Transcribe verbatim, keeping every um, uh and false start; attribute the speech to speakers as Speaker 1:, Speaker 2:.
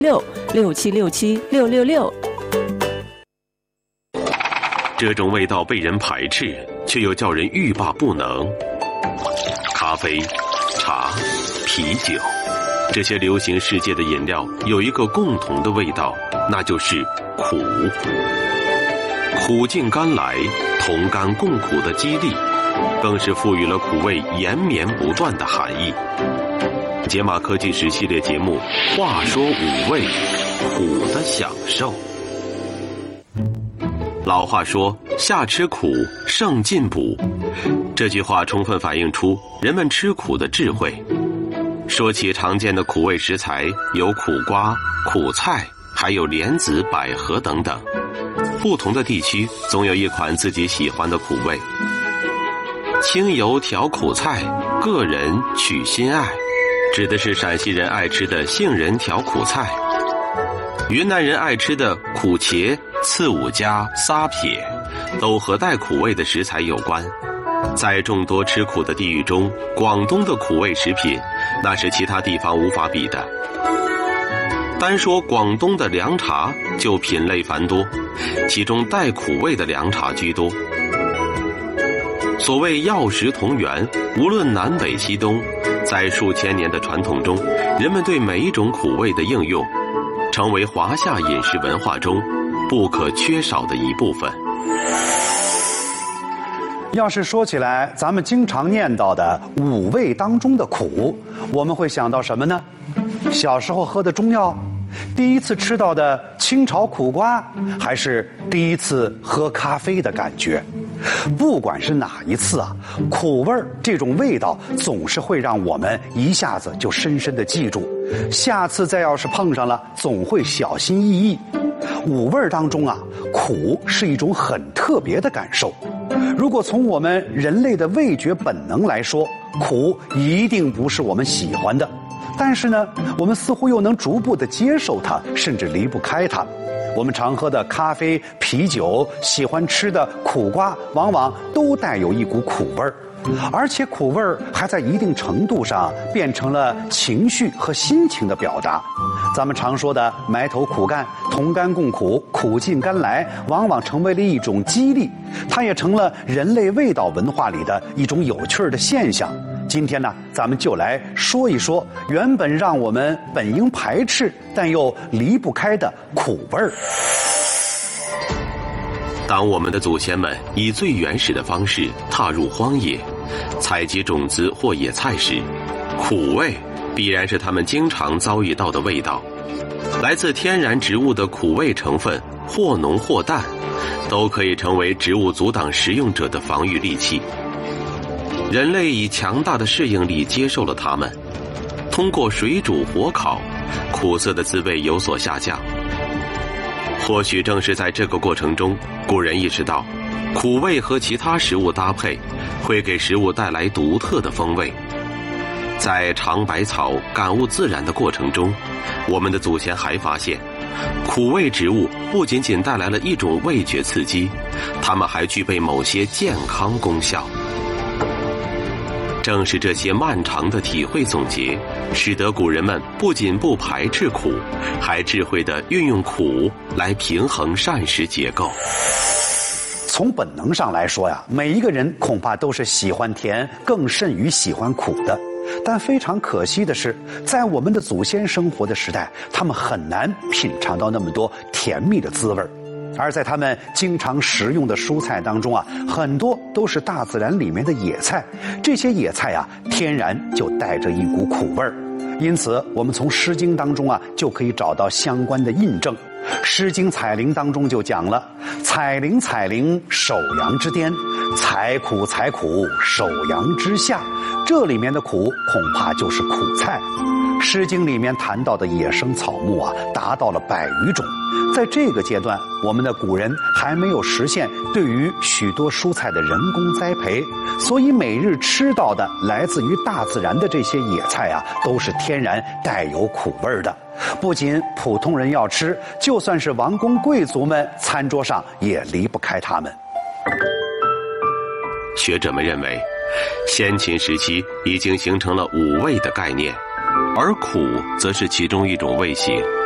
Speaker 1: 六六七六七六六六。
Speaker 2: 这种味道被人排斥，却又叫人欲罢不能。咖啡、茶、啤酒，这些流行世界的饮料有一个共同的味道，那就是苦。苦尽甘来，同甘共苦的激励，更是赋予了苦味延绵不断的含义。解码科技史系列节目，话说五味，苦的享受。老话说，夏吃苦，胜进补。这句话充分反映出人们吃苦的智慧。说起常见的苦味食材，有苦瓜、苦菜，还有莲子、百合等等。不同的地区总有一款自己喜欢的苦味。清油调苦菜，个人取心爱，指的是陕西人爱吃的杏仁调苦菜。云南人爱吃的苦茄、刺五加、撒撇，都和带苦味的食材有关。在众多吃苦的地域中，广东的苦味食品，那是其他地方无法比的。单说广东的凉茶就品类繁多，其中带苦味的凉茶居多。所谓药食同源，无论南北西东，在数千年的传统中，人们对每一种苦味的应用，成为华夏饮食文化中不可缺少的一部分。
Speaker 3: 要是说起来，咱们经常念叨的五味当中的苦，我们会想到什么呢？小时候喝的中药，第一次吃到的清炒苦瓜，还是第一次喝咖啡的感觉？不管是哪一次啊，苦味儿这种味道总是会让我们一下子就深深的记住，下次再要是碰上了，总会小心翼翼。五味当中啊，苦是一种很特别的感受。如果从我们人类的味觉本能来说，苦一定不是我们喜欢的，但是呢，我们似乎又能逐步的接受它，甚至离不开它。我们常喝的咖啡、啤酒，喜欢吃的苦瓜，往往都带有一股苦味儿，而且苦味儿还在一定程度上变成了情绪和心情的表达。咱们常说的埋头苦干、同甘共苦、苦尽甘来，往往成为了一种激励，它也成了人类味道文化里的一种有趣的现象。今天呢，咱们就来说一说原本让我们本应排斥但又离不开的苦味儿。
Speaker 2: 当我们的祖先们以最原始的方式踏入荒野，采集种子或野菜时，苦味必然是他们经常遭遇到的味道。来自天然植物的苦味成分，或浓或淡，都可以成为植物阻挡食用者的防御利器。人类以强大的适应力接受了它们，通过水煮火烤，苦涩的滋味有所下降。或许正是在这个过程中，古人意识到苦味和其他食物搭配会给食物带来独特的风味。在尝百草感悟自然的过程中，我们的祖先还发现，苦味植物不仅仅带来了一种味觉刺激，它们还具备某些健康功效。正是这些漫长的体会总结，使得古人们不仅不排斥苦，还智慧地运用苦来平衡膳食结构。
Speaker 3: 从本能上来说呀，每一个人恐怕都是喜欢甜更甚于喜欢苦的。但非常可惜的是，在我们的祖先生活的时代，他们很难品尝到那么多甜蜜的滋味。而在他们经常食用的蔬菜当中啊，很多都是大自然里面的野菜，这些野菜啊，天然就带着一股苦味儿。因此，我们从《诗经》当中啊，就可以找到相关的印证。《诗经·采苓》当中就讲了：“采苓，采苓，首阳之巅；采苦，采苦，首阳之下。”这里面的苦，恐怕就是苦菜。《诗经》里面谈到的野生草木啊，达到了百余种。在这个阶段，我们的古人还没有实现对于许多蔬菜的人工栽培，所以每日吃到的来自于大自然的这些野菜啊，都是天然带有苦味的。不仅普通人要吃，就算是王公贵族们，餐桌上也离不开它们。
Speaker 2: 学者们认为，先秦时期已经形成了五味的概念，而苦则是其中一种味型。